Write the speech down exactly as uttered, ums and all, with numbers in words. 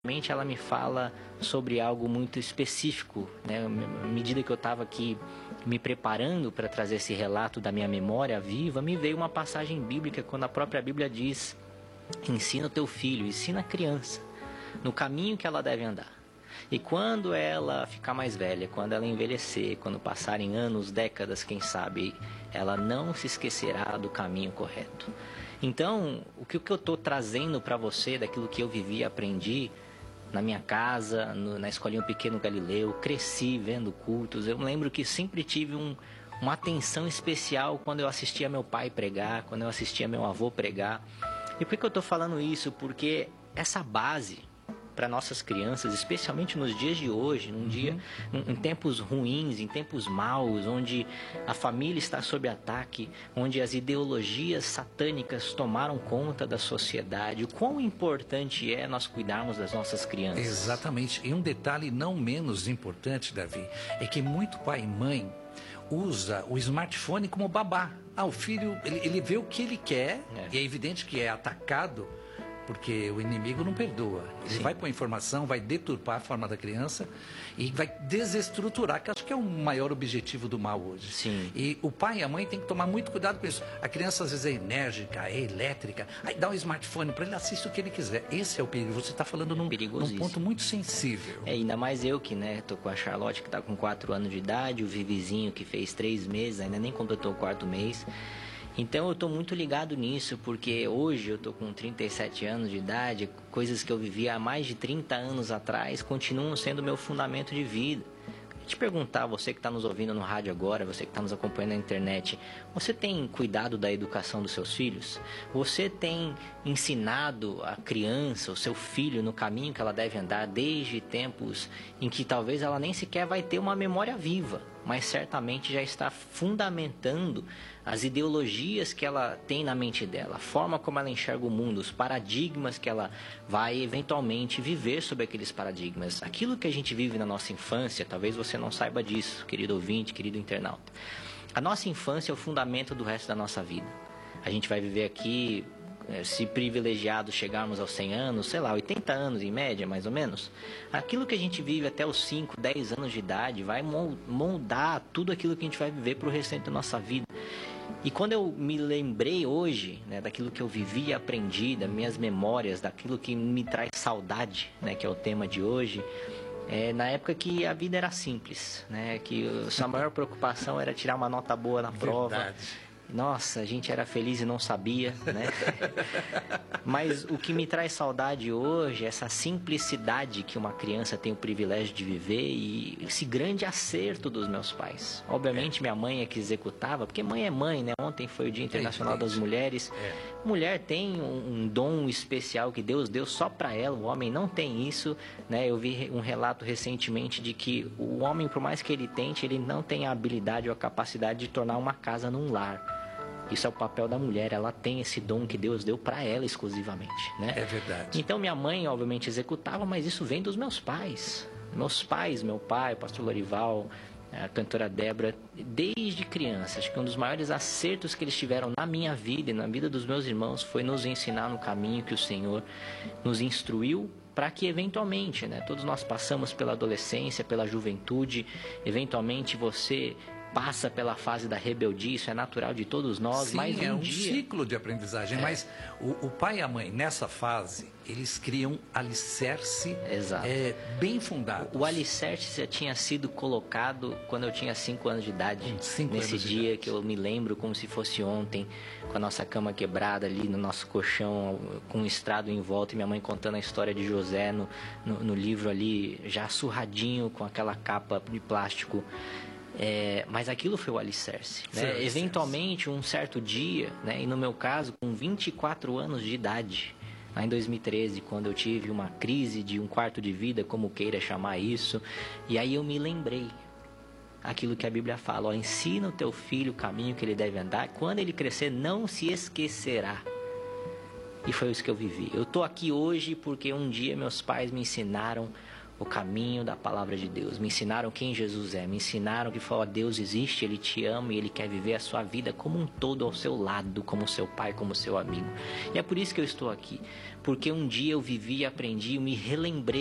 mente ela me fala sobre algo muito específico, né? À medida que eu estava aqui me preparando para trazer esse relato da minha memória viva, me veio uma passagem bíblica quando a própria Bíblia diz: ensina o teu filho, ensina a criança no caminho que ela deve andar. E quando ela ficar mais velha, quando ela envelhecer, quando passarem anos, décadas, quem sabe, ela não se esquecerá do caminho correto. Então, o que eu estou trazendo para você daquilo que eu vivi e aprendi na minha casa, no, na Escolinha Pequeno Galileu, cresci vendo cultos. Eu lembro que sempre tive um, uma atenção especial quando eu assistia meu pai pregar, quando eu assistia meu avô pregar. E por que eu estou falando isso? Porque essa base para nossas crianças, especialmente nos dias de hoje, num uhum. dia, em tempos ruins, em tempos maus, onde a família está sob ataque, onde as ideologias satânicas tomaram conta da sociedade, o quão importante é nós cuidarmos das nossas crianças. Exatamente. E um detalhe não menos importante, Davi, é que muito pai e mãe usa o smartphone como babá. Ah, o filho, ele, ele vê o que ele quer, é. E é evidente que é atacado, porque o inimigo não perdoa. Ele Sim. vai pôr informação, vai deturpar a forma da criança e vai desestruturar, que acho que é o maior objetivo do mal hoje. Sim. E o pai e a mãe tem que tomar muito cuidado com isso. A criança às vezes é enérgica, é elétrica, aí dá um smartphone para ele, assistir o que ele quiser. Esse é o perigo. Você está falando num, num ponto muito sensível. É, ainda mais eu que, né, tô com a Charlotte que está com quatro anos de idade, o Vivizinho que fez três meses, ainda nem completou o quarto mês. Então eu estou muito ligado nisso, porque hoje eu estou com trinta e sete anos de idade, coisas que eu vivi há mais de trinta anos atrás continuam sendo meu fundamento de vida. Eu te perguntar, você que está nos ouvindo no rádio agora, você que está nos acompanhando na internet, você tem cuidado da educação dos seus filhos? Você tem ensinado a criança, o seu filho, no caminho que ela deve andar desde tempos em que talvez ela nem sequer vai ter uma memória viva, mas certamente já está fundamentando as ideologias que ela tem na mente dela, a forma como ela enxerga o mundo, os paradigmas que ela vai eventualmente viver sobre aqueles paradigmas. Aquilo que a gente vive na nossa infância, talvez você não saiba disso, querido ouvinte, querido internauta. A nossa infância é o fundamento do resto da nossa vida. A gente vai viver aqui, se privilegiados chegarmos aos cem anos, sei lá, oitenta anos em média, mais ou menos. Aquilo que a gente vive até os cinco, dez anos de idade vai moldar tudo aquilo que a gente vai viver para o restante da nossa vida. E quando eu me lembrei hoje, né, daquilo que eu vivi e aprendi, das minhas memórias, daquilo que me traz saudade, né, que é o tema de hoje, é, na época que a vida era simples, né, que a sua maior preocupação era tirar uma nota boa na prova. Verdade. Nossa, a gente era feliz e não sabia, né? Mas o que me traz saudade hoje é essa simplicidade que uma criança tem o privilégio de viver e esse grande acerto dos meus pais. Obviamente minha mãe é que executava, porque mãe é mãe, né? Ontem foi o Dia Internacional é, das Mulheres. É. Mulher tem um, um dom especial que Deus deu só para ela, o homem não tem isso, né? Eu vi um relato recentemente de que o homem, por mais que ele tente, ele não tem a habilidade ou a capacidade de tornar uma casa num lar. Isso é o papel da mulher, ela tem esse dom que Deus deu para ela exclusivamente, né? É verdade. Então minha mãe obviamente executava, mas isso vem dos meus pais. Meus pais, meu pai, o pastor Lorival, a cantora Débora, desde criança, acho que um dos maiores acertos que eles tiveram na minha vida e na vida dos meus irmãos foi nos ensinar no caminho que o Senhor nos instruiu, para que eventualmente, né, todos nós passamos pela adolescência, pela juventude, eventualmente você passa pela fase da rebeldia, isso é natural de todos nós. Sim, mas um é um dia... ciclo de aprendizagem, é. Mas o, o pai e a mãe, nessa fase, eles criam alicerce é, bem fundado. O, o alicerce já tinha sido colocado quando eu tinha cinco anos de idade, cinco nesse anos dia idade. Que eu me lembro como se fosse ontem, com a nossa cama quebrada ali no nosso colchão, com um estrado em volta, e minha mãe contando a história de José no, no, no livro ali, já surradinho com aquela capa de plástico. É, mas aquilo foi o alicerce, né? alicerce. Eventualmente, um certo dia, né, e no meu caso, com vinte e quatro anos de idade, lá em dois mil e treze, quando eu tive uma crise de um quarto de vida, como queira chamar isso, e aí eu me lembrei aquilo que a Bíblia fala, ó, ensina o teu filho o caminho que ele deve andar, quando ele crescer não se esquecerá. E foi isso que eu vivi. Eu estou aqui hoje porque um dia meus pais me ensinaram o caminho da palavra de Deus, me ensinaram quem Jesus é, me ensinaram que fala, Deus existe, Ele te ama e Ele quer viver a sua vida como um todo ao seu lado, como seu pai, como seu amigo. E é por isso que eu estou aqui, porque um dia eu vivi, aprendi, me relembrei